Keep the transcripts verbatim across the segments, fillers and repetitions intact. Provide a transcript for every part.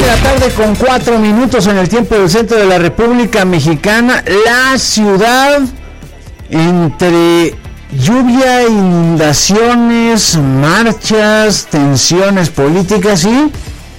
la tarde con cuatro minutos en el tiempo del centro de la República Mexicana. La ciudad entre lluvia, inundaciones, marchas, tensiones políticas y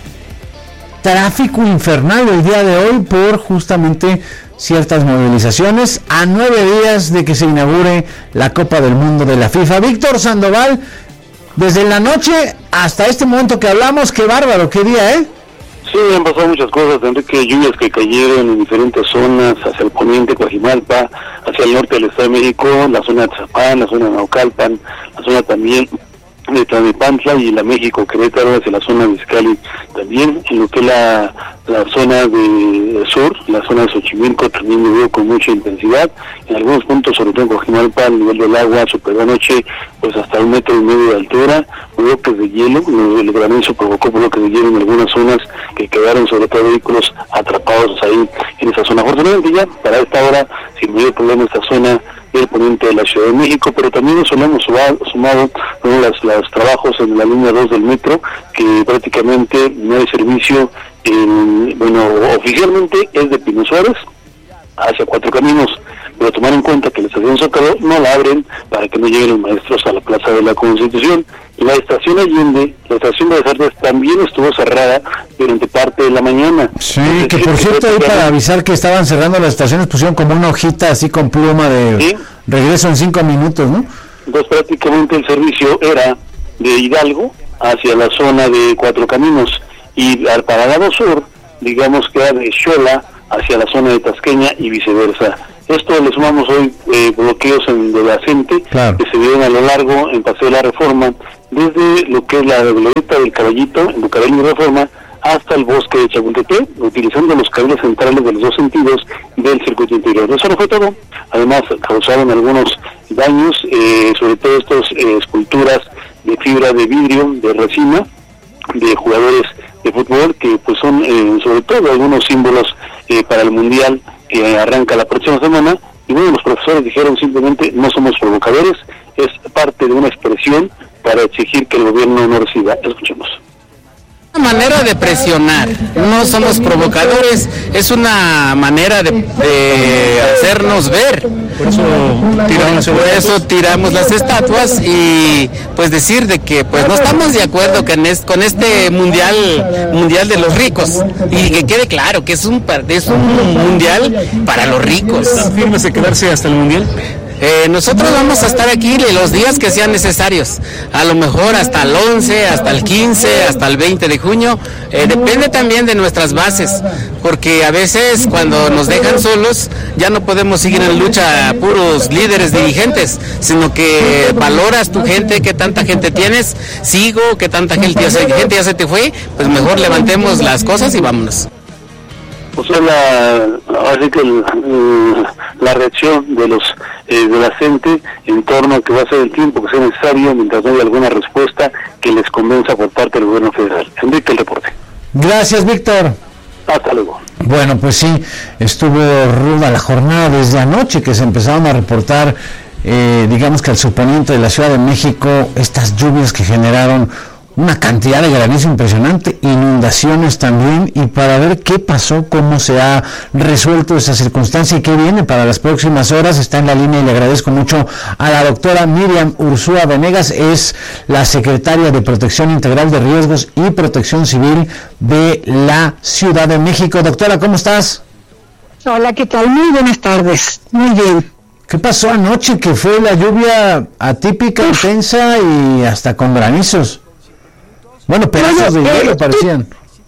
tráfico infernal el día de hoy por justamente ciertas movilizaciones a nueve días de que se inaugure la Copa del Mundo de la FIFA. Víctor Sandoval, desde la noche hasta este momento que hablamos, qué bárbaro, qué día, ¿eh? Sí, han pasado muchas cosas, Enrique, lluvias que cayeron en diferentes zonas, hacia el poniente, Coajimalpa, hacia el norte del Estado de México, la zona de Tzapán, la zona de Naucalpan, la zona también de Tlalnepantla y la México, Querétaro, hacia la zona de Izcalli también, en lo que es la, la zona de sur, la zona de Xochimilco también llovió con mucha intensidad, en algunos puntos, sobre todo en Coajimalpa, el nivel del agua superó anoche pues hasta un metro y medio de altura, bloques de hielo, el granizo provocó bloques de hielo en algunas zonas que quedaron sobre todo vehículos atrapados ahí en esa zona. Afortunadamente ya para esta hora sin mayor problema esta zona del poniente de la Ciudad de México, pero también nos hemos sumado, sumado bueno, las, los trabajos en la línea dos del metro, que prácticamente no hay servicio, en, bueno, oficialmente es de Pino Suárez hacia Cuatro Caminos, pero tomar en cuenta que la estación Zócalo no la abren para que no lleguen los maestros a la Plaza de la Constitución. La estación Allende, la estación de las Artes también estuvo cerrada durante parte de la mañana. Sí, Entonces, que por cierto, ahí para avisar que estaban cerrando las estaciones, pusieron como una hojita así con pluma de ¿sí? regreso en cinco minutos, ¿no? Entonces prácticamente el servicio era de Hidalgo hacia la zona de Cuatro Caminos y al para el lado sur, digamos que era de Xola hacia la zona de Tasqueña y viceversa. Esto le sumamos hoy eh, bloqueos en de la gente claro. que se dieron a lo largo en Paseo de la Reforma, desde lo que es la glorieta del Caballito, en Bucareli y Reforma, hasta el bosque de Chapultepec, utilizando los carriles centrales de los dos sentidos del circuito interior. Eso no fue todo, además causaron algunos daños, eh, sobre todo estas eh, esculturas de fibra de vidrio, de resina, de jugadores de fútbol, que pues son eh, sobre todo algunos símbolos eh, para el Mundial que arranca la próxima semana, y bueno, los profesores dijeron simplemente no somos provocadores, es parte de una expresión para exigir que el gobierno no reciba. Escuchemos. Una manera de presionar, no somos provocadores, es una manera de, de hacernos ver. Por eso, tiramos, por eso tiramos las estatuas y pues decir de que pues no estamos de acuerdo con este, con este mundial mundial de los ricos, y que quede claro que es un es un mundial para los ricos. ¿Están firmes de quedarse hasta el mundial? Eh, nosotros vamos a estar aquí los días que sean necesarios, a lo mejor hasta el once, hasta el quince, hasta el veinte de junio, eh, depende también de nuestras bases, porque a veces cuando nos dejan solos ya no podemos seguir en lucha a puros líderes dirigentes, sino que valoras tu gente, qué tanta gente tienes, sigo, qué tanta gente ya, se, gente ya se te fue, pues mejor levantemos las cosas y vámonos. O sea, la, así que el, el, la reacción de los eh, de la gente en torno a que va a ser el tiempo que sea necesario mientras no haya alguna respuesta que les convenza por parte del gobierno federal. Enrique, el reporte. Gracias, Víctor. Hasta luego. Bueno, pues sí, estuvo ruda la jornada desde anoche que se empezaron a reportar, eh, digamos que al suponiente de la Ciudad de México, estas lluvias que generaron una cantidad de granizo impresionante, inundaciones también, y para ver qué pasó, cómo se ha resuelto esa circunstancia y qué viene para las próximas horas, está en la línea y le agradezco mucho a la doctora Miriam Ursúa Venegas, es la secretaria de Protección Integral de Riesgos y Protección Civil de la Ciudad de México. Doctora, ¿cómo estás? Hola, ¿qué tal? Muy buenas tardes, muy bien. ¿Qué pasó anoche que fue la lluvia atípica, Uf. intensa y hasta con granizos? Bueno, pedazos bueno, de hielo eh, parecían.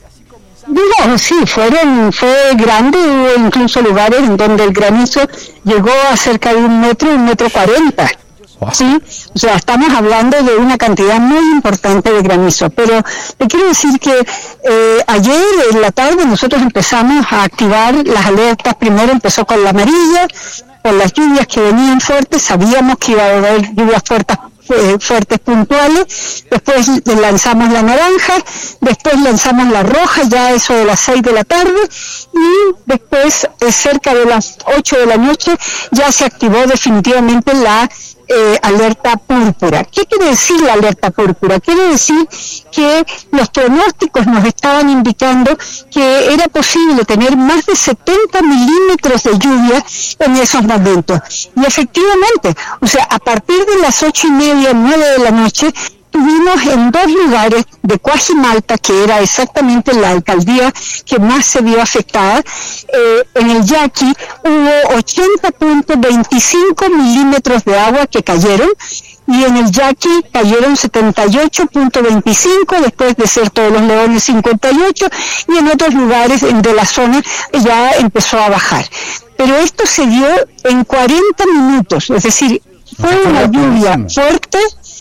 Digo, sí, fueron, fue grande, hubo incluso lugares en donde el granizo llegó a cerca de un metro, un metro cuarenta. Wow. Sí, o sea, estamos hablando de una cantidad muy importante de granizo. Pero le quiero decir que eh, ayer en la tarde nosotros empezamos a activar las alertas. Primero empezó con la amarilla, con las lluvias que venían fuertes, sabíamos que iba a haber lluvias fuertes Eh, fuertes puntuales, después lanzamos la naranja, después lanzamos la roja, ya eso de las seis de la tarde, y después eh, cerca de las ocho de la noche ya se activó definitivamente la eh, alerta púrpura. ¿Qué quiere decir la alerta púrpura? Quiere decir que los pronósticos nos estaban indicando que era posible tener más de setenta milímetros de lluvia en esos momentos. Y efectivamente, o sea, a partir de las ocho y media, nueve de la noche, tuvimos en dos lugares de Coajimalpa, que era exactamente la alcaldía que más se vio afectada, eh, en el Yaqui hubo ochenta punto veinticinco milímetros de agua que cayeron, y en el Yaqui cayeron setenta y ocho punto veinticinco, después de ser todos los Leones cincuenta y ocho, y en otros lugares de la zona ya empezó a bajar. Pero esto se dio en cuarenta minutos, es decir, fue una lluvia fuerte,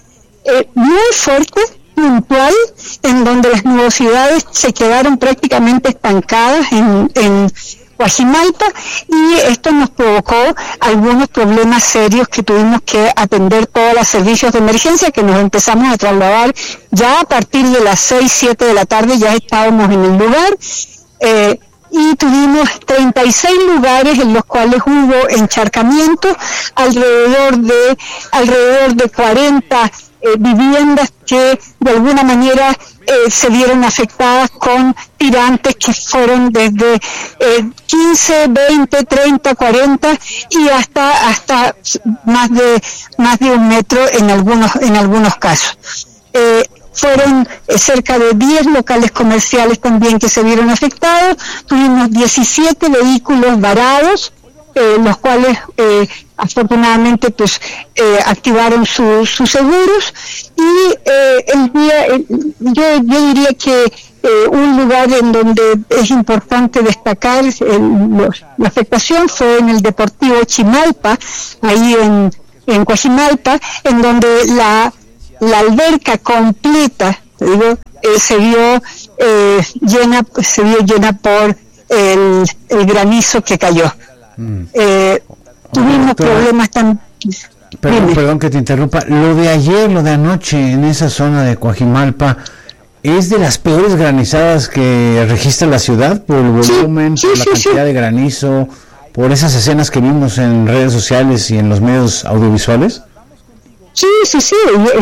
Eh, muy fuerte, puntual, en donde las nubosidades se quedaron prácticamente estancadas en, en Coajimalpa, y esto nos provocó algunos problemas serios que tuvimos que atender todos los servicios de emergencia, que nos empezamos a trasladar ya a partir de las seis, siete de la tarde, ya estábamos en el lugar. eh, y tuvimos treinta y seis lugares en los cuales hubo encharcamiento, alrededor de alrededor de cuarenta eh, viviendas que de alguna manera eh, se vieron afectadas con tirantes que fueron desde eh, quince, veinte, treinta, cuarenta y hasta hasta más de más de un metro en algunos en algunos casos. Eh, Fueron eh, cerca de diez locales comerciales también que se vieron afectados. Tuvimos diecisiete vehículos varados, eh, los cuales eh, afortunadamente pues eh, activaron sus su seguros, y eh, el día eh, yo, yo diría que eh, un lugar en donde es importante destacar el, los, la afectación fue en el Deportivo Chimalpa, ahí en, en Coajimalpa, en donde la la alberca completa, te digo, eh, se vio eh, llena, se vio llena por el, el granizo que cayó. Mm. Eh, tuvimos Doctora, problemas tan... Perdón, perdón que te interrumpa. Lo de ayer, lo de anoche, en esa zona de Coajimalpa, ¿es de las peores granizadas que registra la ciudad por el volumen, sí, sí, por la sí, cantidad sí. de granizo, por esas escenas que vimos en redes sociales y en los medios audiovisuales? Sí, sí, sí,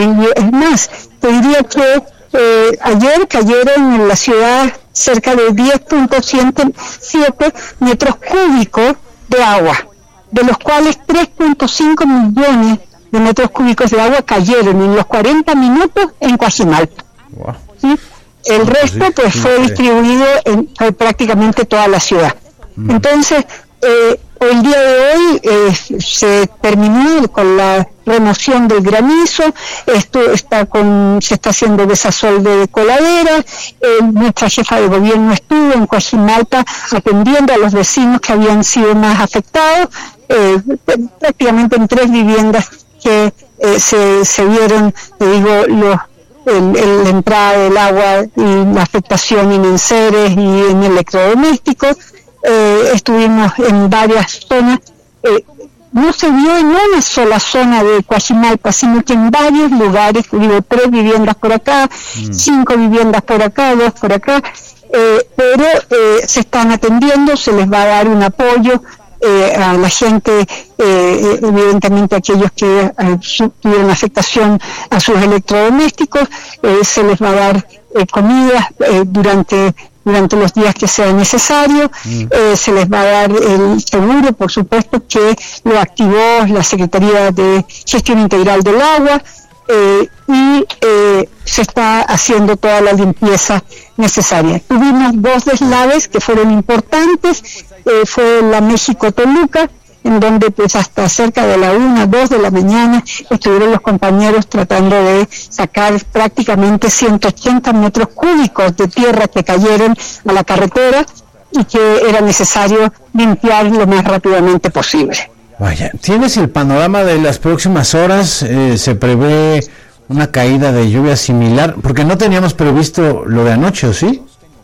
es más, te diría que eh, ayer cayeron en la ciudad cerca de diez punto siete metros cúbicos de agua, de los cuales tres punto cinco millones de metros cúbicos de agua cayeron en los cuarenta minutos en Coajimalpa. Wow. ¿Sí? El resto pues fue distribuido en, en prácticamente toda la ciudad. Mm. Entonces, eh, el día de hoy eh, se terminó con la remoción del granizo, esto está con, se está haciendo desasolve de coladeras, eh, nuestra jefa de gobierno estuvo en Coajimalpa atendiendo a los vecinos que habían sido más afectados, eh, prácticamente en tres viviendas que eh, se, se vieron, te digo, los el, el, la entrada del agua y la afectación en enseres y en electrodomésticos. Eh, estuvimos en varias zonas, eh, no se vio en una sola zona de Coajimalpa, sino que en varios lugares, digo, tres viviendas por acá, mm. cinco viviendas por acá, dos por acá, eh, pero eh, se están atendiendo, se les va a dar un apoyo eh, a la gente, eh, evidentemente a aquellos que eh, tuvieron afectación a sus electrodomésticos, eh, se les va a dar eh, comida eh, durante durante los días que sea necesario, mm. eh, se les va a dar el seguro, por supuesto, que lo activó la Secretaría de Gestión Integral del Agua, eh, y eh, se está haciendo toda la limpieza necesaria. Tuvimos dos deslaves que fueron importantes, eh, fue la México-Toluca, en donde pues hasta cerca de la una, dos de la mañana estuvieron los compañeros tratando de sacar prácticamente ciento ochenta metros cúbicos de tierra que cayeron a la carretera y que era necesario limpiar lo más rápidamente posible. Vaya, ¿tienes el panorama de las próximas horas? Eh, ¿se prevé una caída de lluvia similar? Porque no teníamos previsto lo de anoche, ¿o sí?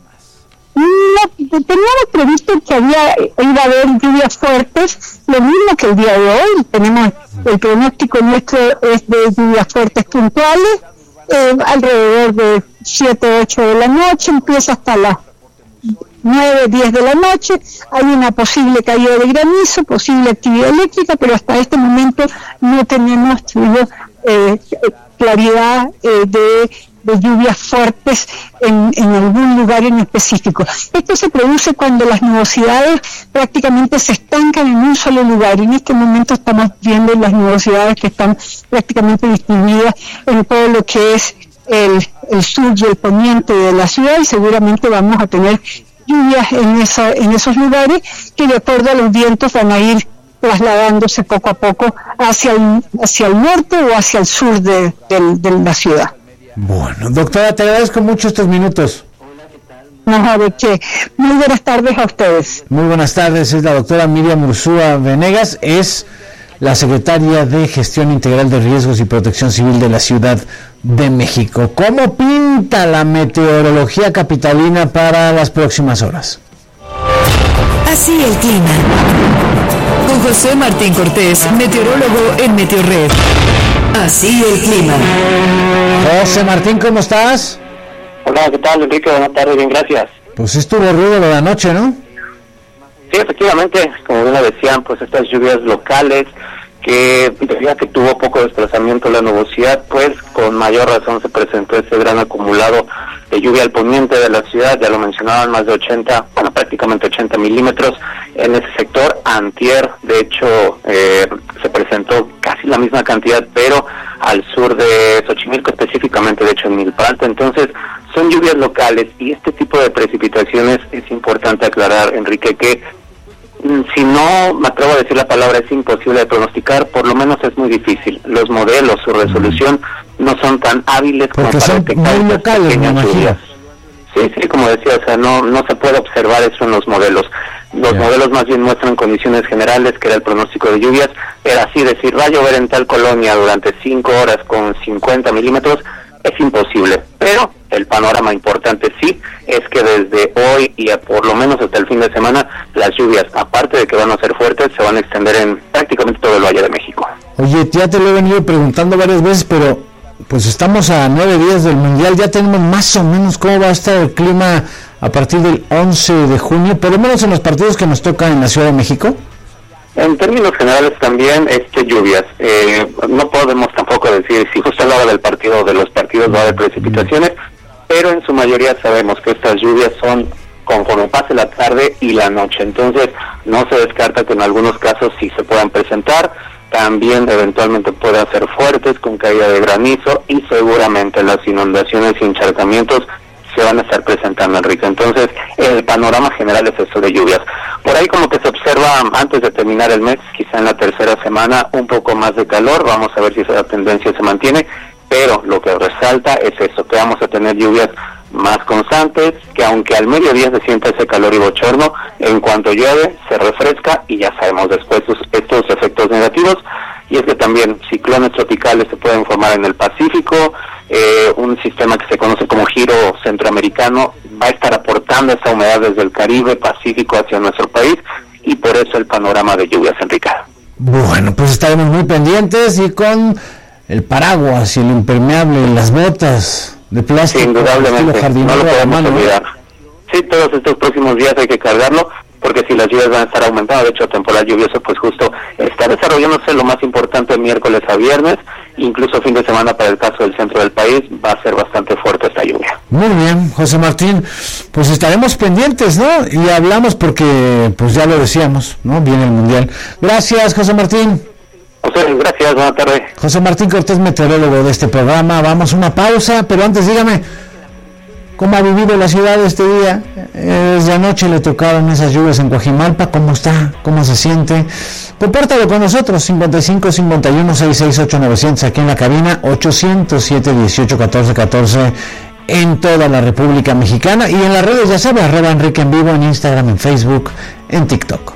No, teníamos previsto que había iba a haber lluvias fuertes, lo mismo que el día de hoy. Tenemos el pronóstico nuestro es de lluvias fuertes puntuales, eh, alrededor de siete, ocho de la noche, empieza hasta las nueve, diez de la noche, hay una posible caída de granizo, posible actividad eléctrica, pero hasta este momento no tenemos eh, claridad eh, de, de lluvias fuertes en, en algún lugar en específico. Esto se produce cuando las nubosidades prácticamente se estancan en un solo lugar. En este momento estamos viendo las nubosidades que están prácticamente distribuidas en todo lo que es el, el sur y el poniente de la ciudad, y seguramente vamos a tener lluvias en, esa, en esos lugares que, de acuerdo a los vientos, van a ir trasladándose poco a poco hacia el, hacia el norte o hacia el sur de, de, de la ciudad. Bueno, doctora, te agradezco mucho estos minutos. No, de qué. Muy buenas tardes a ustedes. Muy buenas tardes, es la doctora Miriam Ursúa Venegas, es la secretaria de Gestión Integral de Riesgos y Protección Civil de la Ciudad de México. ¿Cómo pinta la meteorología capitalina para las próximas horas? Así el clima. Con José Martín Cortés, meteorólogo en Meteorred. Así el clima. José Martín, ¿cómo estás? Hola, ¿qué tal, Enrique? Buenas tardes, bien, gracias. Pues estuvo rudo de la noche, ¿no? Sí, efectivamente, como bien lo decían, pues estas lluvias locales, que debido a que tuvo poco desplazamiento la nubosidad, pues con mayor razón se presentó ese gran acumulado de lluvia al poniente de la ciudad. Ya lo mencionaban, más de ochenta, bueno, prácticamente ochenta milímetros en ese sector. Antier, de hecho, eh, se presentó casi la misma cantidad, pero al sur de Xochimilco, específicamente, de hecho, en Milpalta. Entonces, son lluvias locales, y este tipo de precipitaciones, es importante aclarar, Enrique, que si no me atrevo a decir la palabra es imposible de pronosticar, por lo menos es muy difícil. Los modelos, su resolución no son tan hábiles como porque para son detectar muy estas locales, pequeñas me lluvias. Sí, sí, como decía, o sea, no no se puede observar eso en los modelos. Los Ya. modelos más bien muestran condiciones generales, que era el pronóstico de lluvias. Era así, decir, va a llover en tal colonia durante cinco horas con cincuenta milímetros, es imposible. Pero el panorama importante sí es que desde hoy y a por lo menos hasta el fin de semana, las lluvias, aparte de que van a ser fuertes, se van a extender en prácticamente todo el Valle de México. Oye, ya te lo he venido preguntando varias veces, pero pues estamos a nueve días del Mundial, ya tenemos más o menos cómo va a estar el clima a partir del once de junio, por lo menos en los partidos que nos tocan en la Ciudad de México. En términos generales también, este lluvias. Eh, no podemos tampoco decir si justo a la hora del partido o de los partidos va a haber precipitaciones, pero en su mayoría sabemos que estas lluvias son conforme pase la tarde y la noche. Entonces, no se descarta que en algunos casos sí se puedan presentar. También eventualmente pueden ser fuertes con caída de granizo, y seguramente las inundaciones y encharcamientos se van a estar presentando, Enrique. Entonces, el panorama general es eso de lluvias. Por ahí como que se observa antes de terminar el mes, quizá en la tercera semana, un poco más de calor. Vamos a ver si esa tendencia se mantiene, pero lo que resalta es eso, que vamos a tener lluvias más constantes, que aunque al mediodía se sienta ese calor y bochorno, en cuanto llueve se refresca, y ya sabemos después estos efectos negativos. Y es que también ciclones tropicales se pueden formar en el Pacífico. Eh, un sistema que se conoce como giro centroamericano va a estar aportando esa humedad desde el Caribe, Pacífico hacia nuestro país, y por eso el panorama de lluvias, Enrique. Bueno, pues estaremos muy pendientes, y con el paraguas y el impermeable y las botas de plástico, Sí, indudablemente, no lo podemos mano, olvidar. Sí, todos estos próximos días hay que cargarlo, porque si las lluvias van a estar aumentando, de hecho temporal lluvioso, pues justo está desarrollándose lo más importante miércoles a viernes, incluso fin de semana para el caso del centro del país, va a ser bastante fuerte esta lluvia. Muy bien, José Martín, pues estaremos pendientes, ¿no? Y hablamos porque, pues ya lo decíamos, ¿no? Viene el Mundial. Gracias, José Martín. José, gracias, buena tarde. José Martín Cortés, meteorólogo de este programa. Vamos a una pausa, pero antes dígame, ¿cómo ha vivido la ciudad este día? Eh, desde anoche le tocaron esas lluvias en Coajimalpa. ¿Cómo está? ¿Cómo se siente? Compártalo con nosotros, cincuenta y cinco, cincuenta y uno, sesenta y seis, ocho novecientos, aquí en la cabina, ochocientos siete, dieciocho, catorce, catorce, en toda la República Mexicana, y en las redes, ya sabe, arroba Enrique en Vivo, en Instagram, en Facebook, en TikTok.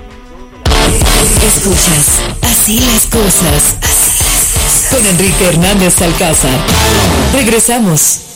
Escuchas Así las cosas, así las cosas, con Enrique Hernández Alcázar. Regresamos.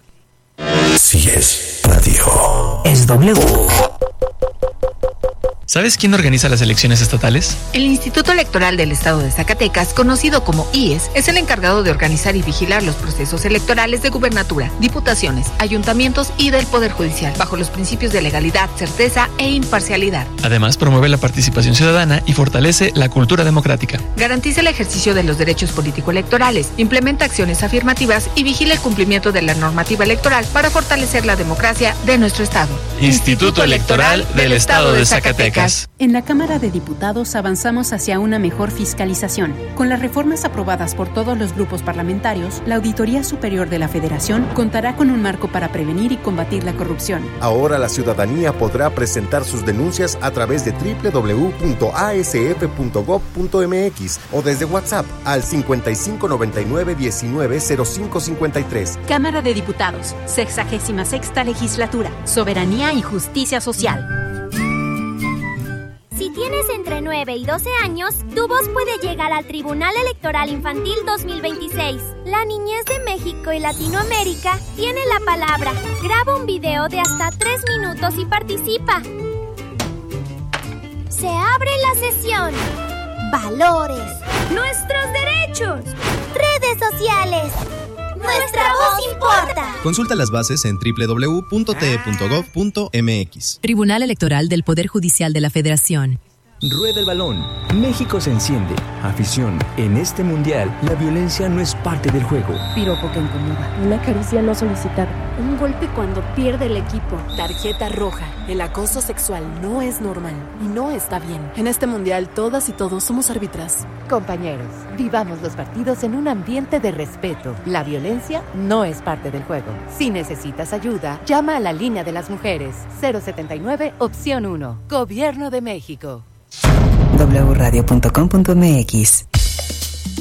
Si es radio, Es W. ¿Sabes quién organiza las elecciones estatales? El Instituto Electoral del Estado de Zacatecas, conocido como I E S, es el encargado de organizar y vigilar los procesos electorales de gubernatura, diputaciones, ayuntamientos y del Poder Judicial, bajo los principios de legalidad, certeza e imparcialidad. Además, promueve la participación ciudadana y fortalece la cultura democrática. Garantiza el ejercicio de los derechos político-electorales, implementa acciones afirmativas y vigila el cumplimiento de la normativa electoral para fortalecer la democracia de nuestro Estado. Instituto Electoral del Estado de Zacatecas. En la Cámara de Diputados avanzamos hacia una mejor fiscalización. Con las reformas aprobadas por todos los grupos parlamentarios, la Auditoría Superior de la Federación contará con un marco para prevenir y combatir la corrupción. Ahora la ciudadanía podrá presentar sus denuncias a través de doble u doble u doble u punto a s f punto gob punto m x o desde WhatsApp al cincuenta y cinco noventa y nueve diecinueve cero cinco cincuenta y tres. Cámara de Diputados, sexagésima sexta Legislatura, Soberanía y Justicia Social. Si tienes entre nueve y doce años, tu voz puede llegar al Tribunal Electoral Infantil dos mil veintiséis. La niñez de México y Latinoamérica tiene la palabra. Graba un video de hasta tres minutos y participa. Se abre la sesión. Valores. Nuestros derechos. Redes sociales. Nuestra voz importa. Consulta las bases en doble u doble u doble u punto t e punto gob punto m x. Tribunal Electoral del Poder Judicial de la Federación. Rueda el balón. México se enciende. Afición. En este mundial, la violencia no es parte del juego. Piropo que incomoda. Una caricia no solicitada. Un golpe cuando pierde el equipo. Tarjeta roja. El acoso sexual no es normal y no está bien. En este mundial, todas y todos somos árbitras. Compañeros, vivamos los partidos en un ambiente de respeto. La violencia no es parte del juego. Si necesitas ayuda, llama a la línea de las mujeres. cero setenta y nueve, opción uno. Gobierno de México. doble u radio punto com punto m x